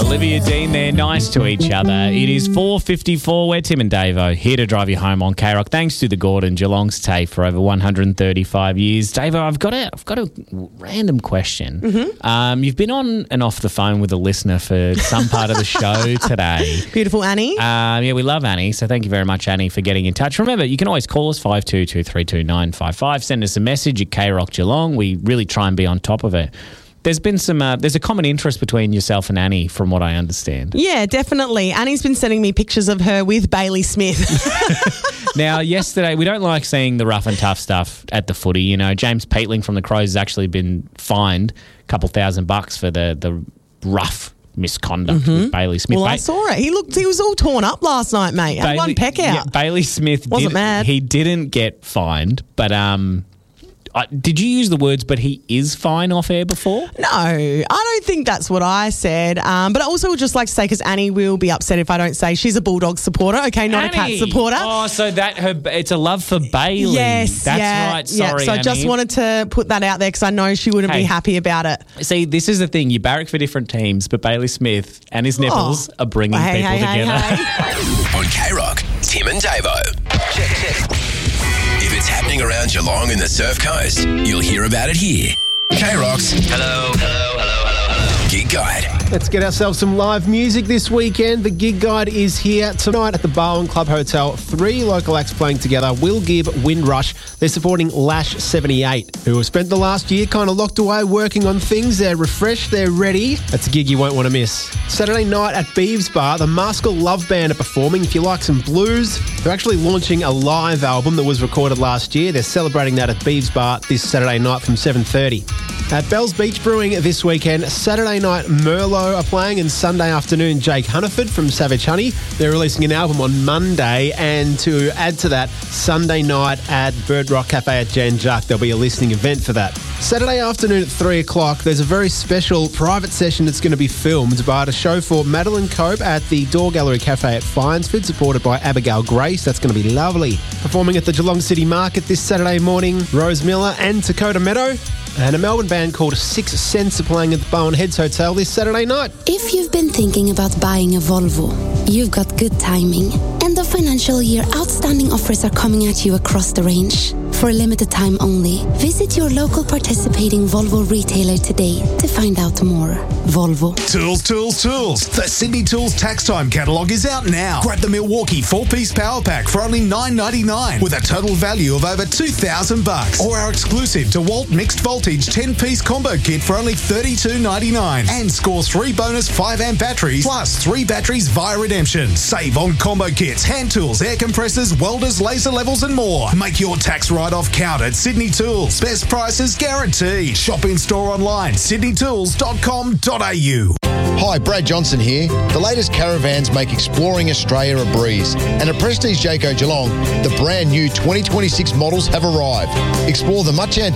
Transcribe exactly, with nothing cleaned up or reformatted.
Olivia Dean there, nice to each other. It is four fifty-four. We're Tim and Davo, here to drive you home on K-Rock. Thanks to the Gordon, Geelong's TAFE for over one hundred thirty-five years. Davo, I've got a, I've got a random question. Mm-hmm. Um, you've been on and off the phone with a listener for some part of the show today. Beautiful Annie. Um, yeah, we love Annie, so thank you very much, Annie, for getting in touch. Remember, you can always call us, five two two, three two nine five five. Send us a message at K-Rock Geelong. We really try and be on top of it. There's been some, uh, there's a common interest between yourself and Annie, from what I understand. Yeah, definitely. Annie's been sending me pictures of her with Bailey Smith. Now, yesterday, we don't like seeing the rough and tough stuff at the footy. You know, James Peatling from the Crows has actually been fined a couple thousand bucks for the, the rough misconduct mm-hmm. with Bailey Smith. Well, ba- I saw it. He looked, he was all torn up last night, mate. Had one peck out. Yeah, Bailey Smith wasn't did, mad. He didn't get fined, but um, I, did you use the words, but he is fine off air before? No, I don't think that's what I said. Um, but I also would just like to say, because Annie will be upset if I don't say she's a Bulldog supporter, okay, not Annie. a Cat supporter. Oh, so that her it's a love for Bailey. Yes, that's yeah, right. Sorry, yeah. So I Annie. just wanted to put that out there because I know she wouldn't Hey. be happy about it. See, this is the thing. You barrack for different teams, but Bailey Smith and his nipples Oh. are bringing Hey, people hey, hey, together. Hey. On K-Rock, Tim and Davo. Check, check. If it's happening around Geelong and the Surf Coast, you'll hear about it here. K-Rock's Hello, hello, hello, hello, hello. Gig Guide. Let's get ourselves some live music this weekend. The Gig Guide is here tonight at the Barwon Club Hotel. Three local acts playing together. Will Gibb, Windrush. They're supporting Lash seventy-eight, who have spent the last year kind of locked away working on things. They're refreshed, they're ready. That's a gig you won't want to miss. Saturday night at Beeves Bar, the Maskell Love Band are performing. If you like some blues, they're actually launching a live album that was recorded last year. They're celebrating that at Beeves Bar this Saturday night from seven thirty. At Bell's Beach Brewing this weekend, Saturday night Merlot are playing, and Sunday afternoon Jake Hunniford from Savage Honey. They're releasing an album on Monday, and to add to that, Sunday night at Bird Rock Cafe at Jan Jacques, there'll be a listening event for that. Saturday afternoon at three o'clock, there's a very special private session that's going to be filmed by a show for Madeline Cope at the Door Gallery Cafe at Finesford, supported by Abigail Grace. That's going to be lovely. Performing at the Geelong City Market this Saturday morning, Rose Miller and Dakota Meadow. And a Melbourne band called Six Cents are playing at the Bowen Heads Hotel this Saturday night. If you've been thinking about buying a Volvo, you've got good timing. End of financial year outstanding offers are coming at you across the range. For a limited time only, visit your local participating Volvo retailer today to find out more. Volvo. Tools, tools, tools. The Sydney Tools Tax Time catalogue is out now. Grab the Milwaukee four-piece power pack for only nine ninety-nine with a total value of over two thousand bucks. Or our exclusive DeWalt Mixed Voltage ten-piece combo kit for only thirty-two ninety-nine. And score three bonus five amp batteries plus three batteries via redemption. Save on combo kits, hand tools, air compressors, welders, laser levels and more. Make your tax write-off count at Sydney Tools. Best prices guaranteed. Shop in store online, sydney tools dot com dot a u. Hi, Brad Johnson here. The latest caravans make exploring Australia a breeze. And at Prestige Jayco Geelong, the brand new twenty twenty-six models have arrived. Explore the much anticipated